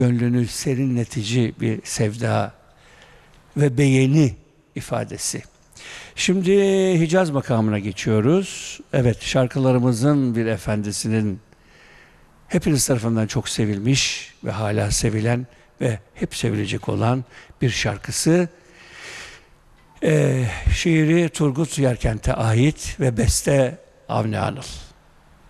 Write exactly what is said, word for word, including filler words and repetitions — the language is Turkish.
gönlünü serinletici bir sevda ve beğeni ifadesi. Şimdi Hicaz makamına geçiyoruz. Evet, şarkılarımızın bir efendisinin hepiniz tarafından çok sevilmiş ve hala sevilen ve hep sevilecek olan bir şarkısı. Ee, şiiri Turgut Yerkent'e ait ve beste Avni Anıl.